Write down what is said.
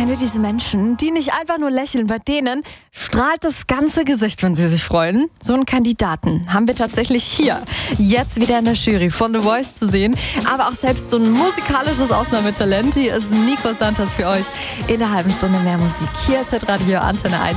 Kennt ihr diese Menschen, die nicht einfach nur lächeln? Bei denen strahlt das ganze Gesicht, wenn sie sich freuen. So einen Kandidaten haben wir tatsächlich hier jetzt wieder in der Jury von The Voice zu sehen. Aber auch selbst so ein musikalisches Ausnahmetalent. Hier ist Nico Santos für euch in der halben Stunde mehr Musik. Hier ist Radio Antenne 1.